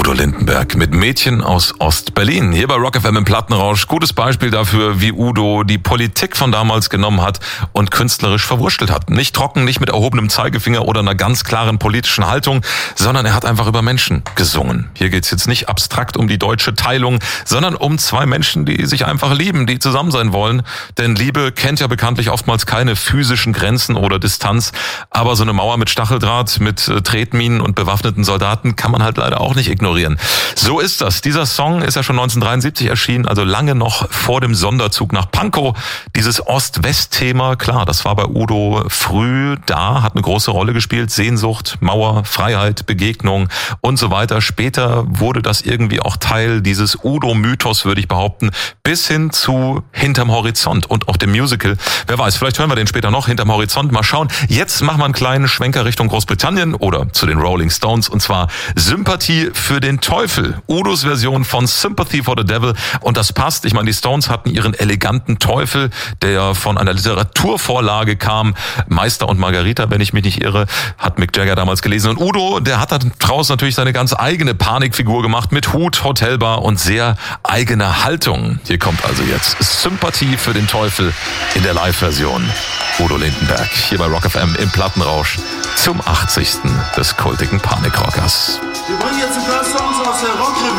Udo Lindenberg mit Mädchen aus Ost-Berlin. Hier bei Rock FM im Plattenrausch. Gutes Beispiel dafür, wie Udo die Politik von damals genommen hat und künstlerisch verwurschtelt hat. Nicht trocken, nicht mit erhobenem Zeigefinger oder einer ganz klaren politischen Haltung, sondern er hat einfach über Menschen gesungen. Hier geht's jetzt nicht abstrakt um die deutsche Teilung, sondern um zwei Menschen, die sich einfach lieben, die zusammen sein wollen. Denn Liebe kennt ja bekanntlich oftmals keine physischen Grenzen oder Distanz. Aber so eine Mauer mit Stacheldraht, mit Tretminen und bewaffneten Soldaten kann man halt leider auch nicht ignorieren. So ist das. Dieser Song ist ja schon 1973 erschienen, also lange noch vor dem Sonderzug nach Pankow. Dieses Ost-West-Thema, klar, das war bei Udo früh da, hat eine große Rolle gespielt. Sehnsucht, Mauer, Freiheit, Begegnung und so weiter. Später wurde das irgendwie auch Teil dieses Udo-Mythos, würde ich behaupten, bis hin zu Hinterm Horizont und auch dem Musical. Wer weiß, vielleicht hören wir den später noch, Hinterm Horizont. Mal schauen. Jetzt machen wir einen kleinen Schwenker Richtung Großbritannien oder zu den Rolling Stones, und zwar Sympathie für den Teufel. Udos Version von Sympathy for the Devil. Und das passt. Ich meine, die Stones hatten ihren eleganten Teufel, der von einer Literaturvorlage kam. Meister und Margarita, wenn ich mich nicht irre, hat Mick Jagger damals gelesen. Und Udo, der hat daraus natürlich seine ganz eigene Panikfigur gemacht mit Hut, Hotelbar und sehr eigener Haltung. Hier kommt also jetzt Sympathie für den Teufel in der Live-Version. Udo Lindenberg hier bei Rock FM im Plattenrausch zum 80. des kultigen Panikrockers. Wir bringen jetzt ein paar Songs aus der Rockrevue.